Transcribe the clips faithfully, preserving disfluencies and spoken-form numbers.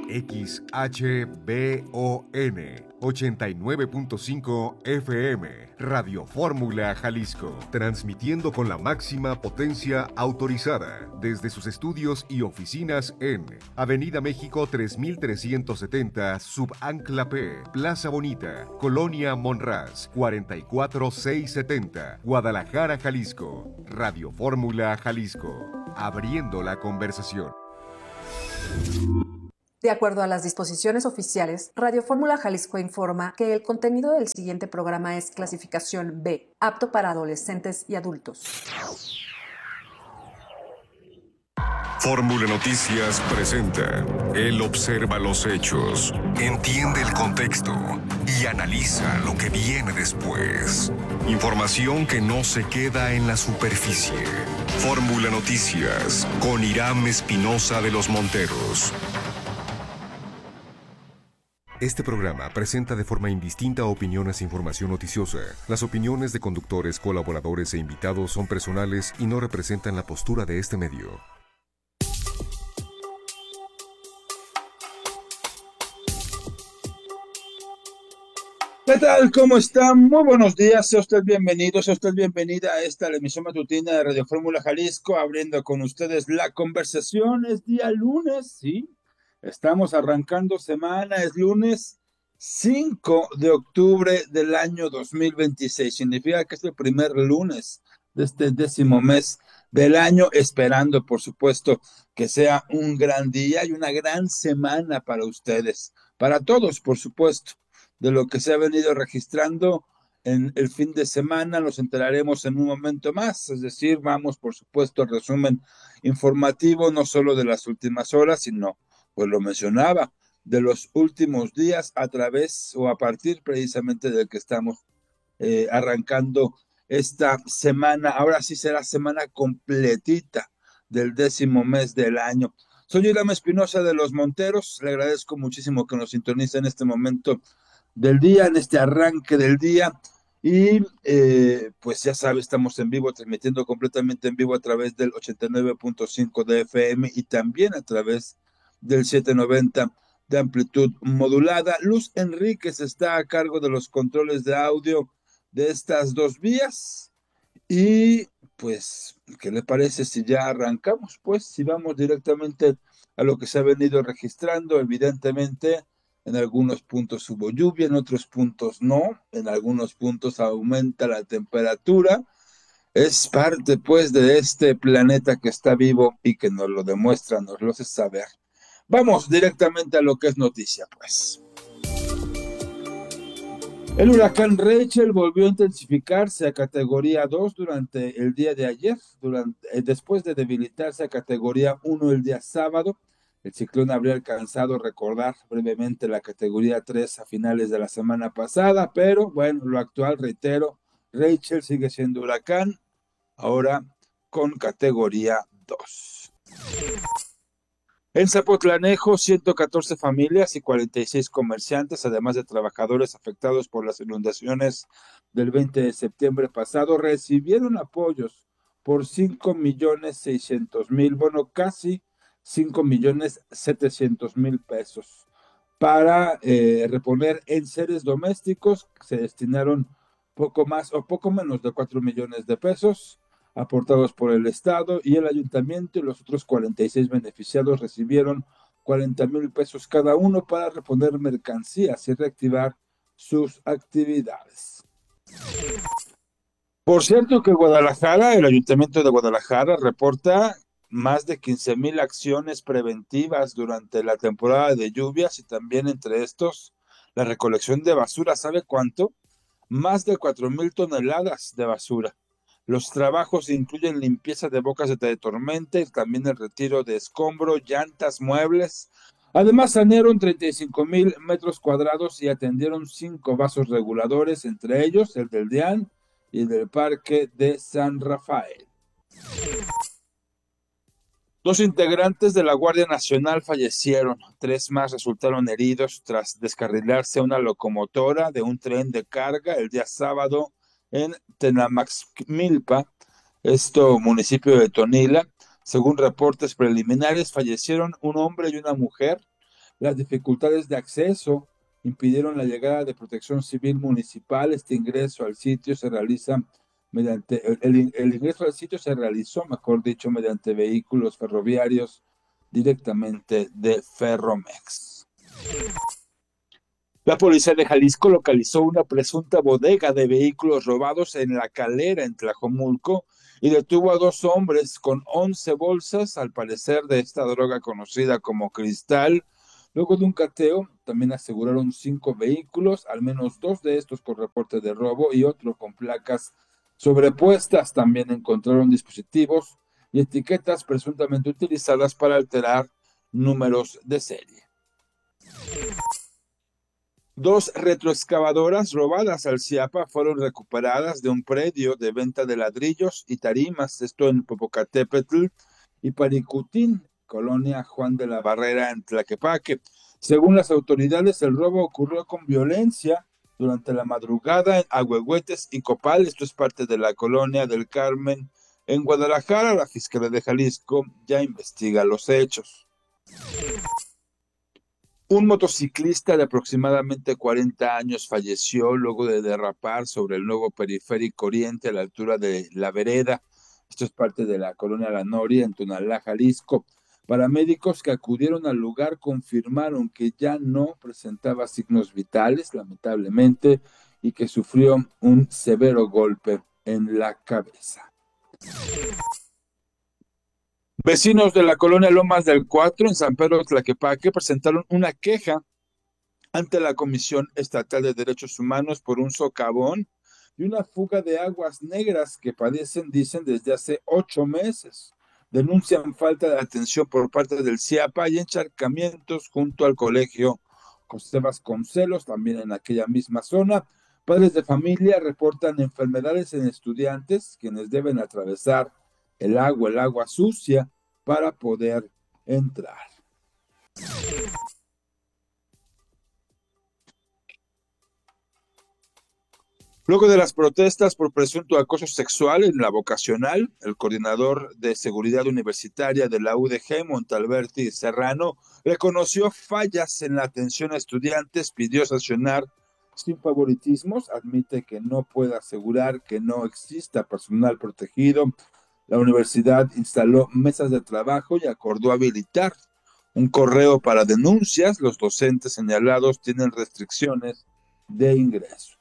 X H B O N ochenta y nueve punto cinco F M, Radio Fórmula Jalisco, transmitiendo con la máxima potencia autorizada desde sus estudios y oficinas en Avenida México tres mil trescientos setenta, Subancla P, Plaza Bonita, Colonia Monraz, cuarenta y cuatro mil seiscientos setenta, Guadalajara, Jalisco. Radio Fórmula Jalisco, abriendo la conversación. De acuerdo a las disposiciones oficiales, Radio Fórmula Jalisco informa que el contenido del siguiente programa es clasificación B, apto para adolescentes y adultos. Fórmula Noticias presenta. Él observa los hechos, entiende el contexto y analiza lo que viene después. Información que no se queda en la superficie. Fórmula Noticias con Irán Espinosa de los Monteros. Este programa presenta de forma indistinta opiniones e información noticiosa. Las opiniones de conductores, colaboradores e invitados son personales y no representan la postura de este medio. ¿Qué tal? ¿Cómo está? Muy buenos días, sea usted bienvenido, sea usted bienvenida a esta la emisión matutina de Radio Fórmula Jalisco, abriendo con ustedes la conversación. Es día lunes, ¿sí? Estamos arrancando semana, es lunes cinco de octubre del año dos mil veintiséis. Significa que es el primer lunes de este décimo mes del año, esperando, por supuesto, que sea un gran día y una gran semana para ustedes, para todos, por supuesto. De lo que se ha venido registrando en el fin de semana, nos enteraremos en un momento más, es decir, vamos, por supuesto, al resumen informativo, no solo de las últimas horas, sino, pues lo mencionaba, de los últimos días a través o a partir precisamente del que estamos eh, arrancando esta semana. Ahora sí será semana completita del décimo mes del año. Soy Irán Espinosa de los Monteros, le agradezco muchísimo que nos sintonice en este momento del día, en este arranque del día, y eh, pues ya sabe, estamos en vivo, transmitiendo completamente en vivo a través del ochenta y nueve punto cinco de F M y también a través del setecientos noventa de amplitud modulada. Luz Enríquez está a cargo de los controles de audio de estas dos vías, y pues, ¿qué le parece si ya arrancamos? Pues, si vamos directamente a lo que se ha venido registrando, evidentemente. En algunos puntos hubo lluvia, en otros puntos no, en algunos puntos aumenta la temperatura. Es parte, pues, de este planeta que está vivo y que nos lo demuestra, nos lo hace saber. Vamos directamente a lo que es noticia, pues. El huracán Rachel volvió a intensificarse a categoría dos durante el día de ayer, durante, eh, después de debilitarse a categoría uno el día sábado. El ciclón habría alcanzado recordar brevemente la categoría tres a finales de la semana pasada, pero bueno, lo actual, reitero, Rachel sigue siendo huracán, ahora con categoría dos. En Zapotlanejo, ciento catorce familias y cuarenta y seis comerciantes, además de trabajadores afectados por las inundaciones del veinte de septiembre pasado, recibieron apoyos por cinco millones seiscientos mil, bueno, casi cinco millones setecientos mil pesos para eh, reponer enseres domésticos. Se destinaron poco más o poco menos de cuatro millones de pesos aportados por el Estado, y el Ayuntamiento y los otros cuarenta y seis beneficiados recibieron cuarenta mil pesos cada uno para reponer mercancías y reactivar sus actividades. Por cierto que Guadalajara, el Ayuntamiento de Guadalajara reporta más de quince mil acciones preventivas durante la temporada de lluvias, y también entre estos la recolección de basura. ¿Sabe cuánto? Más de cuatro mil toneladas de basura. Los trabajos incluyen limpieza de bocas de tormenta y también el retiro de escombro, llantas, muebles. Además, sanearon treinta y cinco mil metros cuadrados y atendieron cinco vasos reguladores, entre ellos el del DIAN y el del Parque de San Rafael. Dos integrantes de la Guardia Nacional fallecieron, tres más resultaron heridos tras descarrilarse una locomotora de un tren de carga el día sábado en Tenamaxmilpa, esto municipio de Tonila. Según reportes preliminares, fallecieron un hombre y una mujer. Las dificultades de acceso impidieron la llegada de protección civil municipal. Este ingreso al sitio se realiza mediante, el, el ingreso al sitio se realizó, mejor dicho, mediante vehículos ferroviarios directamente de Ferromex. La policía de Jalisco localizó una presunta bodega de vehículos robados en La Calera, en Tlajomulco, y detuvo a dos hombres con once bolsas, al parecer, de esta droga conocida como cristal. Luego de un cateo, también aseguraron cinco vehículos, al menos dos de estos con reporte de robo y otro con placas sobrepuestas. También encontraron dispositivos y etiquetas presuntamente utilizadas para alterar números de serie. Dos retroexcavadoras robadas al Ciapa fueron recuperadas de un predio de venta de ladrillos y tarimas, esto en Popocatépetl y Paricutín, colonia Juan de la Barrera, en Tlaquepaque. Según las autoridades, el robo ocurrió con violencia durante la madrugada en Ahuehuetes y Copal. Esto es parte de la colonia del Carmen. En Guadalajara, la Fiscalía de Jalisco ya investiga los hechos. Un motociclista de aproximadamente cuarenta años falleció luego de derrapar sobre el nuevo periférico oriente a la altura de La Vereda. Esto es parte de la colonia La Noria, en Tonalá, Jalisco. Paramédicos que acudieron al lugar confirmaron que ya no presentaba signos vitales, lamentablemente, y que sufrió un severo golpe en la cabeza. Vecinos de la colonia Lomas del Cuatro, en San Pedro Tlaquepaque, presentaron una queja ante la Comisión Estatal de Derechos Humanos por un socavón y una fuga de aguas negras que padecen, dicen, desde hace ocho meses. Denuncian falta de atención por parte del Ciapa y encharcamientos junto al colegio José Vasconcelos, también en aquella misma zona. Padres de familia reportan enfermedades en estudiantes, quienes deben atravesar el agua, el agua sucia, para poder entrar. Luego de las protestas por presunto acoso sexual en la vocacional, el coordinador de seguridad universitaria de la U D G, Montalberti Serrano, reconoció fallas en la atención a estudiantes, pidió sancionar sin favoritismos, admite que no puede asegurar que no exista personal protegido. La universidad instaló mesas de trabajo y acordó habilitar un correo para denuncias. Los docentes señalados tienen restricciones de ingreso.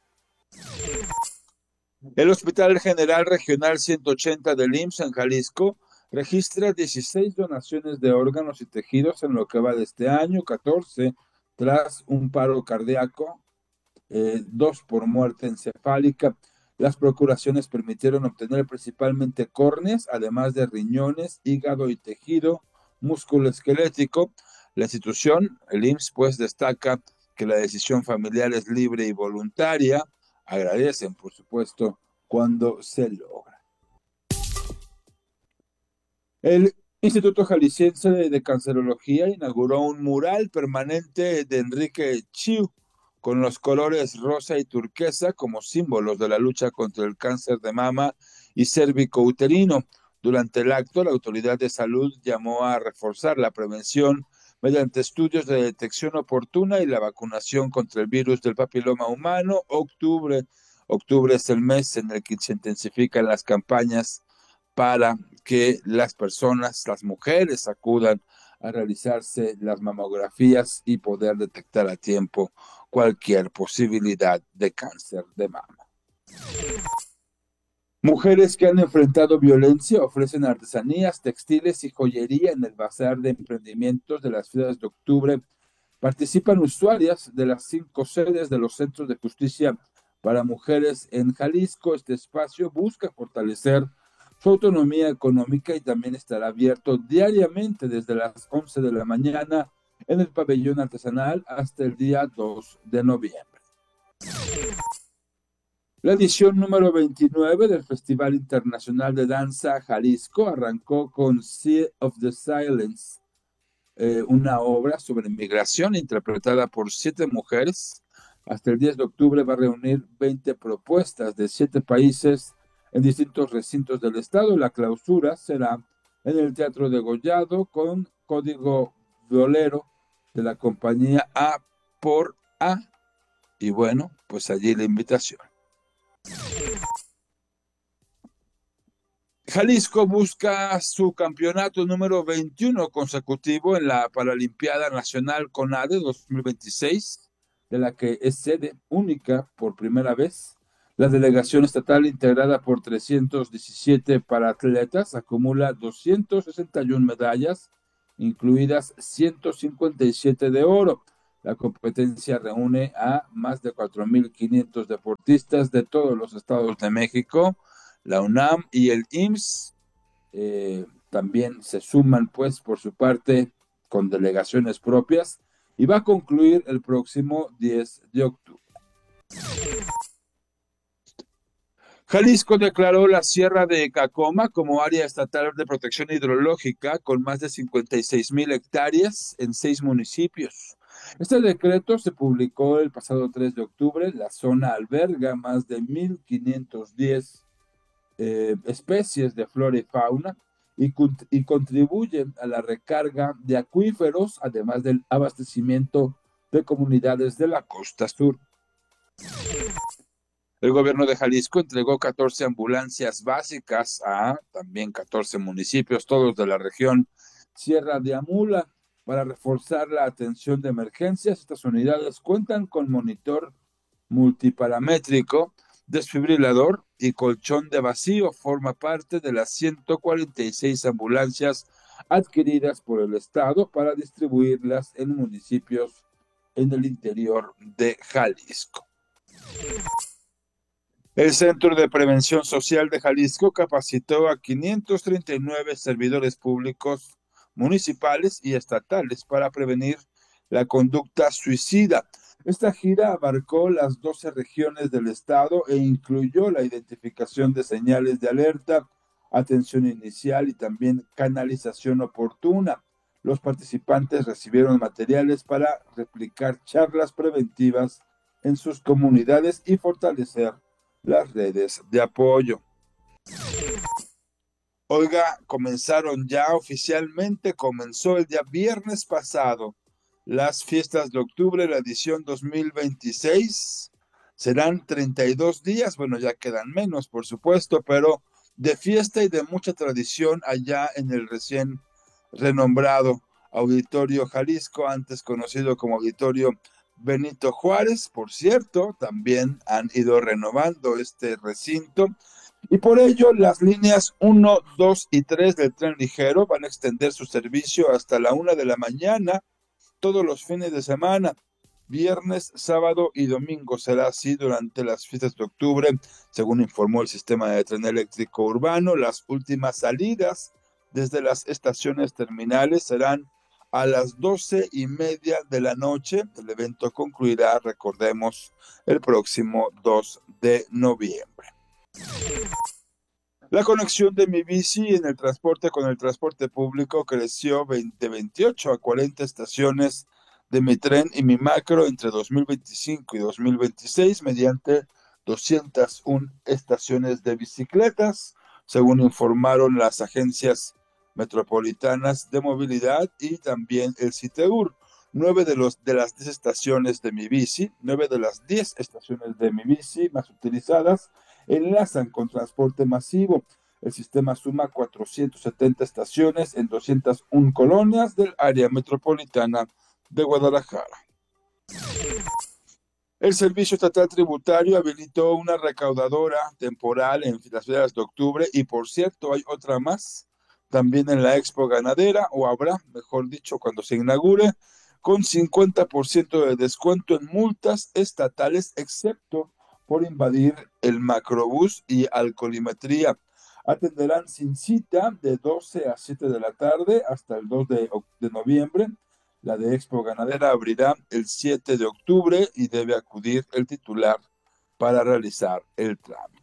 El Hospital General Regional ciento ochenta del I M S S en Jalisco registra dieciséis donaciones de órganos y tejidos en lo que va de este año, catorce tras un paro cardíaco, eh, dos por muerte encefálica. Las procuraciones permitieron obtener principalmente córneas, además de riñones, hígado y tejido músculo esquelético. La institución, el I M S S, pues destaca que la decisión familiar es libre y voluntaria. Agradecen, por supuesto, cuando se logra. El Instituto Jalisciense de Cancerología inauguró un mural permanente de Enrique Chiu con los colores rosa y turquesa como símbolos de la lucha contra el cáncer de mama y cérvico-uterino. Durante el acto, la autoridad de salud llamó a reforzar la prevención mediante estudios de detección oportuna y la vacunación contra el virus del papiloma humano. Octubre, octubre es el mes en el que se intensifican las campañas para que las personas, las mujeres, acudan a realizarse las mamografías y poder detectar a tiempo cualquier posibilidad de cáncer de mama. Mujeres que han enfrentado violencia ofrecen artesanías, textiles y joyería en el bazar de emprendimientos de las fiestas de octubre. Participan usuarias de las cinco sedes de los centros de justicia para mujeres en Jalisco. Este espacio busca fortalecer su autonomía económica y también estará abierto diariamente desde las once de la mañana en el pabellón artesanal hasta el día dos de noviembre. La edición número veintinueve del Festival Internacional de Danza Jalisco arrancó con Sea of the Silence, eh, una obra sobre migración interpretada por siete mujeres. Hasta el diez de octubre va a reunir veinte propuestas de siete países en distintos recintos del estado. La clausura será en el Teatro de Gollado con Código Violero de la compañía A por A. Y bueno, pues allí la invitación. Jalisco busca su campeonato número veintiuno consecutivo en la Paralimpiada Nacional CONADE dos mil veintiséis, de la que es sede única por primera vez. La delegación estatal, integrada por trescientos diecisiete paratletas, acumula doscientas sesenta y una medallas, incluidas ciento cincuenta y siete de oro. La competencia reúne a más de cuatro mil quinientos deportistas de todos los estados de México. La UNAM y el I M S S eh, también se suman, pues, por su parte, con delegaciones propias, y va a concluir el próximo diez de octubre. Jalisco declaró la Sierra de Cacoma como área estatal de protección hidrológica con más de cincuenta y seis mil hectáreas en seis municipios. Este decreto se publicó el pasado tres de octubre. La zona alberga más de mil quinientas diez Eh, especies de flora y fauna y, y contribuyen a la recarga de acuíferos, además del abastecimiento de comunidades de la costa sur. El gobierno de Jalisco entregó catorce ambulancias básicas a también catorce municipios, todos de la región Sierra de Amula, para reforzar la atención de emergencias. Estas unidades cuentan con monitor multiparamétrico, desfibrilador y colchón de vacío. Forma parte de las ciento cuarenta y seis ambulancias adquiridas por el Estado para distribuirlas en municipios en el interior de Jalisco. El Centro de Prevención Social de Jalisco capacitó a quinientos treinta y nueve servidores públicos municipales y estatales para prevenir la conducta suicida. Esta gira abarcó las doce regiones del estado e incluyó la identificación de señales de alerta, atención inicial y también canalización oportuna. Los participantes recibieron materiales para replicar charlas preventivas en sus comunidades y fortalecer las redes de apoyo. Oiga, comenzaron ya oficialmente, comenzó el día viernes pasado las fiestas de octubre, la edición dos mil veintiséis. Serán treinta y dos días, bueno, ya quedan menos, por supuesto, pero de fiesta y de mucha tradición allá en el recién renombrado Auditorio Jalisco, antes conocido como Auditorio Benito Juárez. Por cierto, también han ido renovando este recinto. Y por ello, las líneas uno, dos y tres del tren ligero van a extender su servicio hasta la una de la mañana todos los fines de semana. Viernes, sábado y domingo será así durante las fiestas de octubre, según informó el sistema de tren eléctrico urbano. Las últimas salidas desde las estaciones terminales serán a las doce y media de la noche. El evento concluirá, recordemos, el próximo dos de noviembre. La conexión de Mi Bici en el transporte con el transporte público creció de veintiocho a cuarenta estaciones de Mi Tren y Mi Macro entre dos mil veinticinco y dos mil veintiséis mediante doscientas una estaciones de bicicletas, según informaron las agencias metropolitanas de movilidad y también el CITEUR. Nueve de, los, de las diez estaciones de Mi Bici, nueve de las diez estaciones de Mi Bici más utilizadas enlazan con transporte masivo. El sistema suma cuatrocientas setenta estaciones en doscientas una colonias del área metropolitana de Guadalajara. El Servicio Estatal Tributario habilitó una recaudadora temporal en las fiestas de octubre y, por cierto, hay otra más también en la Expo Ganadera, o habrá, mejor dicho, cuando se inaugure, con cincuenta por ciento de descuento en multas estatales, excepto por invadir el macrobús y alcoholimetría. Atenderán sin cita de doce a siete de la tarde hasta el dos de noviembre. La de Expo Ganadera abrirá el siete de octubre y debe acudir el titular para realizar el trámite.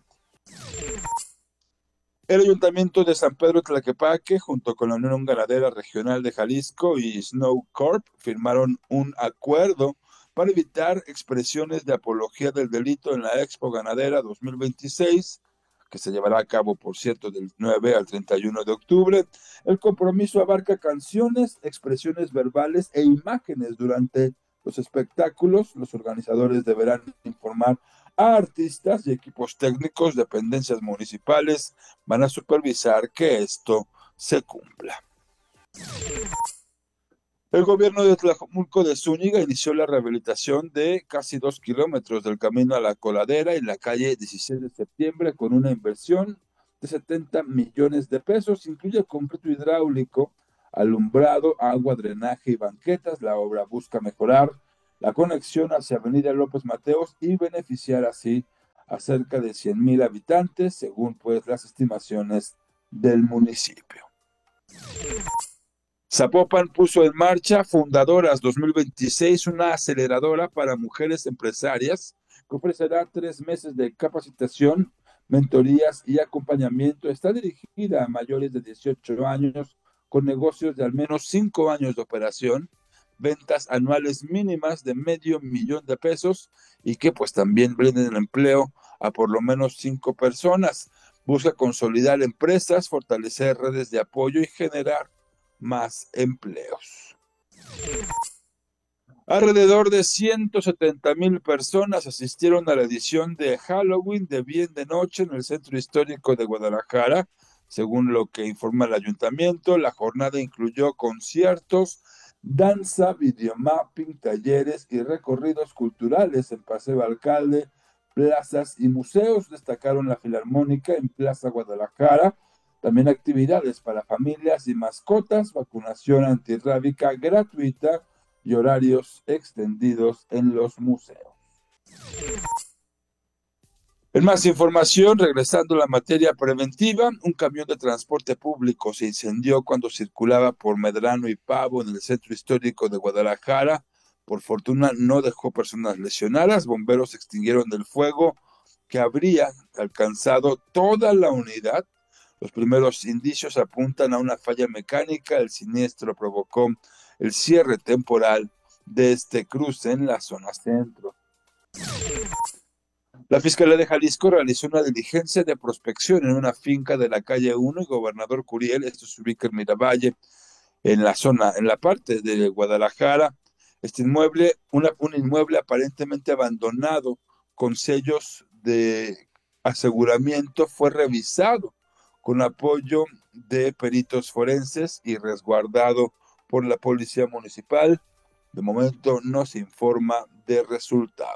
El Ayuntamiento de San Pedro Tlaquepaque, junto con la Unión Ganadera Regional de Jalisco y Snow Corp, firmaron un acuerdo para evitar expresiones de apología del delito en la Expo Ganadera dos mil veintiséis, que se llevará a cabo, por cierto, del nueve al treinta y uno de octubre. El compromiso abarca canciones, expresiones verbales e imágenes durante los espectáculos. Los organizadores deberán informar a artistas y equipos técnicos, dependencias municipales van a supervisar que esto se cumpla. El gobierno de Tlajomulco de Zúñiga inició la rehabilitación de casi dos kilómetros del camino a la Coladera en la calle dieciséis de septiembre con una inversión de setenta millones de pesos. Incluye concreto hidráulico, alumbrado, agua, drenaje y banquetas. La obra busca mejorar la conexión hacia Avenida López Mateos y beneficiar así a cerca de cien mil habitantes, según pues las estimaciones del municipio. Zapopan puso en marcha Fundadoras dos mil veintiséis, una aceleradora para mujeres empresarias que ofrecerá tres meses de capacitación, mentorías y acompañamiento. Está dirigida a mayores de dieciocho años con negocios de al menos cinco años de operación, ventas anuales mínimas de medio millón de pesos y que pues también brinden empleo a por lo menos cinco personas. Busca consolidar empresas, fortalecer redes de apoyo y generar más empleos. Alrededor de ciento setenta mil personas asistieron a la edición de Halloween de Bien de Noche en el Centro Histórico de Guadalajara. Según lo que informa el ayuntamiento, la jornada incluyó conciertos, danza, videomapping, talleres y recorridos culturales en Paseo Alcalde, plazas y museos. Destacaron la Filarmónica en Plaza Guadalajara. También actividades para familias y mascotas, vacunación antirrábica gratuita y horarios extendidos en los museos. En más información, regresando a la materia preventiva, un camión de transporte público se incendió cuando circulaba por Medrano y Pavo en el centro histórico de Guadalajara. Por fortuna no dejó personas lesionadas. Bomberos extinguieron el fuego que habría alcanzado toda la unidad. Los primeros indicios apuntan a una falla mecánica. El siniestro provocó el cierre temporal de este cruce en la zona centro. La Fiscalía de Jalisco realizó una diligencia de prospección en una finca de la calle uno y Gobernador Curiel. Esto se ubica en Miravalle, en la zona, en la parte de Guadalajara. Este inmueble, una, un inmueble aparentemente abandonado con sellos de aseguramiento, fue revisado con apoyo de peritos forenses y resguardado por la Policía Municipal. De momento no se informa de resultado.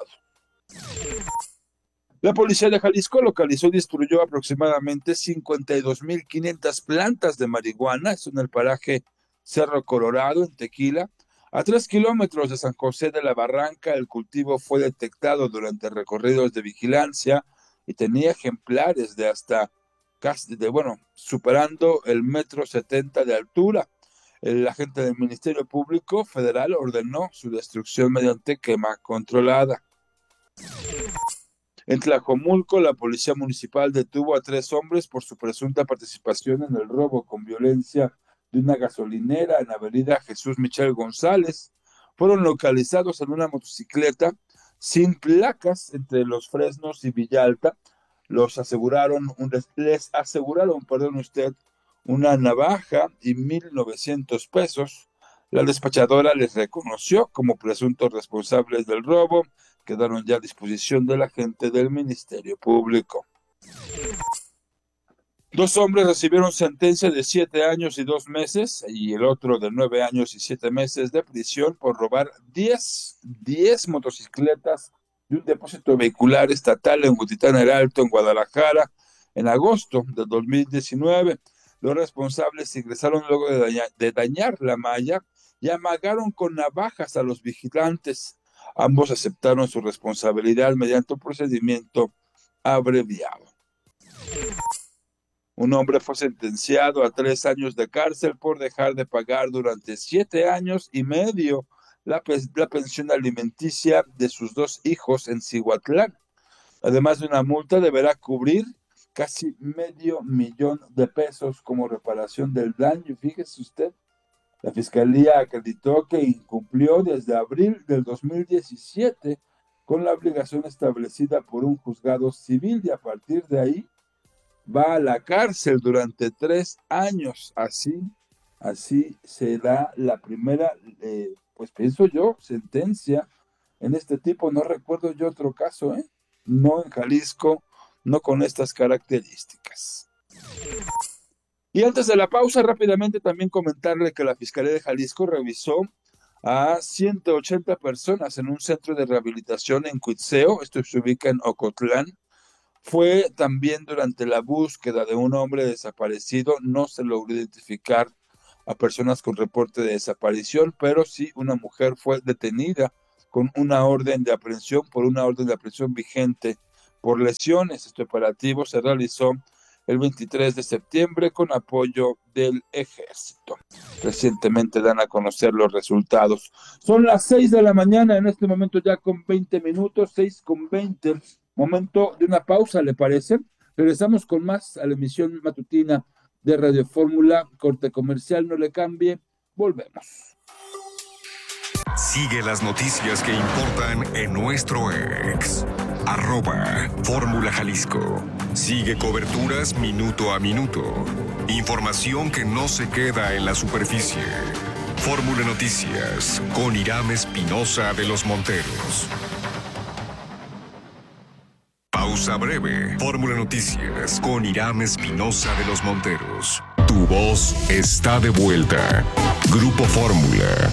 La Policía de Jalisco localizó y destruyó aproximadamente cincuenta y dos mil quinientas plantas de marihuana. Esto en el paraje Cerro Colorado, en Tequila. A tres kilómetros de San José de la Barranca, el cultivo fue detectado durante recorridos de vigilancia y tenía ejemplares de hasta casi, de, bueno, superando el metro setenta de altura. El agente del Ministerio Público Federal ordenó su destrucción mediante quema controlada. En Tlajomulco, la policía municipal detuvo a tres hombres por su presunta participación en el robo con violencia de una gasolinera en Avenida Jesús Michel González. Fueron localizados en una motocicleta sin placas entre Los Fresnos y Villalta. Los aseguraron, les aseguraron, perdón usted, una navaja y mil novecientos pesos. La despachadora les reconoció como presuntos responsables del robo. Quedaron ya a disposición de la gente del Ministerio Público. Dos hombres recibieron sentencia de siete años y dos meses y el otro de nueve años y siete meses de prisión por robar diez, diez motocicletas de un depósito vehicular estatal en Huititán el Alto, en Guadalajara, en agosto de dos mil diecinueve. Los responsables ingresaron luego de dañar, de dañar la malla y amagaron con navajas a los vigilantes. Ambos aceptaron su responsabilidad mediante un procedimiento abreviado. Un hombre fue sentenciado a tres años de cárcel por dejar de pagar durante siete años y medio la, la pensión alimenticia de sus dos hijos en Cihuatlán. Además de una multa, deberá cubrir casi medio millón de pesos como reparación del daño. Fíjese usted, la Fiscalía acreditó que incumplió desde abril del dos mil diecisiete con la obligación establecida por un juzgado civil y a partir de ahí va a la cárcel durante tres años. Así, así será la primera, eh, pues pienso yo, sentencia en este tipo. No recuerdo yo otro caso, ¿eh? No en Jalisco, no con estas características. Y antes de la pausa, rápidamente también comentarle que la Fiscalía de Jalisco revisó a ciento ochenta personas en un centro de rehabilitación en Cuitzeo, esto se ubica en Ocotlán. Fue también durante la búsqueda de un hombre desaparecido, no se logró identificar a personas con reporte de desaparición, pero sí una mujer fue detenida con una orden de aprehensión por una orden de aprehensión vigente por lesiones. Este operativo se realizó el veintitrés de septiembre con apoyo del Ejército. Recientemente dan a conocer los resultados. Son las seis de la mañana, en este momento ya con veinte minutos, seis con veinte. Momento de una pausa, ¿le parece? Regresamos con más a la emisión matutina de Radio Fórmula. Corte comercial, no le cambie. Volvemos. Sigue las noticias que importan en nuestro ex. Arroba Fórmula Jalisco. Sigue coberturas minuto a minuto. Información que no se queda en la superficie. Fórmula Noticias con Irán Espinosa de los Monteros. Pausa breve. Fórmula Noticias con Irán Espinosa de los Monteros. Tu voz está de vuelta. Grupo Fórmula.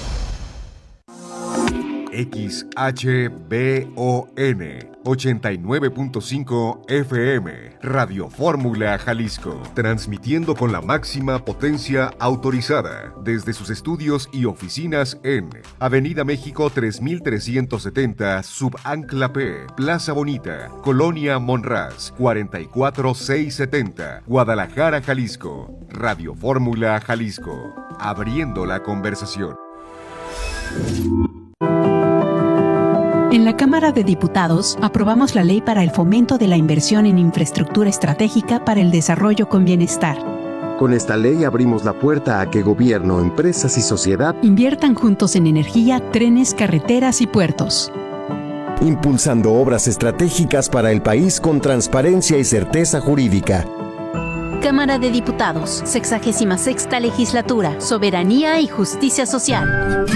X H B O N ochenta y nueve punto cinco F M, Radio Fórmula Jalisco, transmitiendo con la máxima potencia autorizada desde sus estudios y oficinas en Avenida México tres mil trescientos setenta, Subancla P, Plaza Bonita, Colonia Monraz, cuarenta y cuatro mil seiscientos setenta, Guadalajara, Jalisco. Radio Fórmula Jalisco, abriendo la conversación. En la Cámara de Diputados aprobamos la Ley para el Fomento de la Inversión en Infraestructura Estratégica para el Desarrollo con Bienestar. Con esta ley abrimos la puerta a que gobierno, empresas y sociedad inviertan juntos en energía, trenes, carreteras y puertos, impulsando obras estratégicas para el país con transparencia y certeza jurídica. Cámara de Diputados, sexagésima sexta Legislatura, Soberanía y Justicia Social.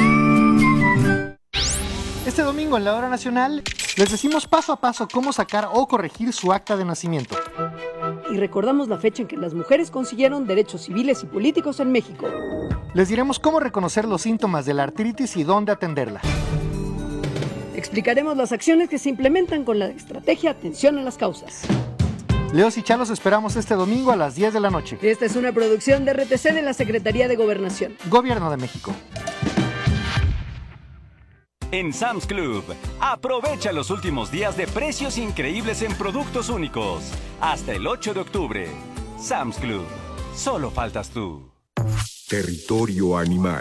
Este domingo en la Hora Nacional les decimos paso a paso cómo sacar o corregir su acta de nacimiento. Y recordamos la fecha en que las mujeres consiguieron derechos civiles y políticos en México. Les diremos cómo reconocer los síntomas de la artritis y dónde atenderla. Explicaremos las acciones que se implementan con la estrategia Atención a las Causas. Leos y Chalos esperamos este domingo a las diez de la noche. Esta es una producción de R T C de la Secretaría de Gobernación. Gobierno de México. En Sam's Club, aprovecha los últimos días de precios increíbles en productos únicos. Hasta el ocho de octubre. Sam's Club. Solo faltas tú. Territorio animal.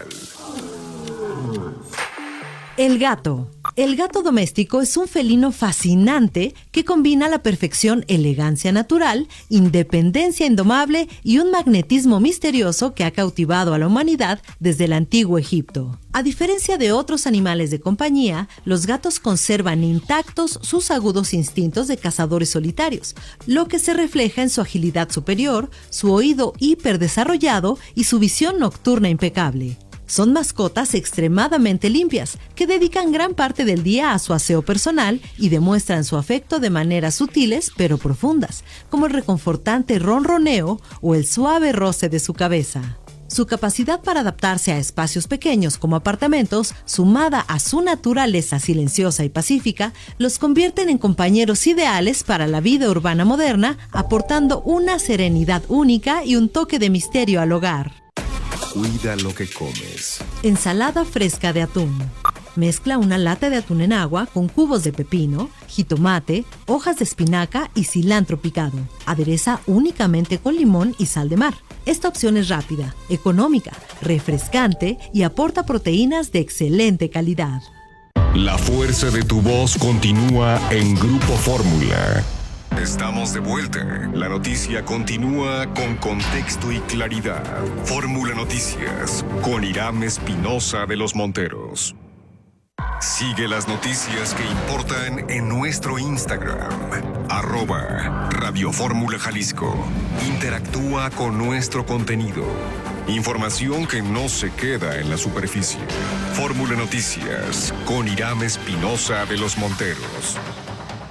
El gato. El gato doméstico es un felino fascinante que combina a la perfección elegancia natural, independencia indomable y un magnetismo misterioso que ha cautivado a la humanidad desde el antiguo Egipto. A diferencia de otros animales de compañía, los gatos conservan intactos sus agudos instintos de cazadores solitarios, lo que se refleja en su agilidad superior, su oído hiperdesarrollado y su visión nocturna impecable. Son mascotas extremadamente limpias, que dedican gran parte del día a su aseo personal y demuestran su afecto de maneras sutiles pero profundas, como el reconfortante ronroneo o el suave roce de su cabeza. Su capacidad para adaptarse a espacios pequeños como apartamentos, sumada a su naturaleza silenciosa y pacífica, los convierten en compañeros ideales para la vida urbana moderna, aportando una serenidad única y un toque de misterio al hogar. Cuida lo que comes. Ensalada fresca de atún. Mezcla una lata de atún en agua con cubos de pepino, jitomate, hojas de espinaca y cilantro picado. Adereza únicamente con limón y sal de mar. Esta opción es rápida, económica, refrescante y aporta proteínas de excelente calidad. La fuerza de tu voz continúa en Grupo Fórmula. Estamos de vuelta. La noticia continúa con contexto y claridad. Fórmula Noticias con Irán Espinosa de los Monteros. Sigue las noticias que importan en nuestro Instagram, arroba Radio Fórmula Jalisco. Interactúa con nuestro contenido. Información que no se queda en la superficie. Fórmula Noticias con Irán Espinosa de los Monteros.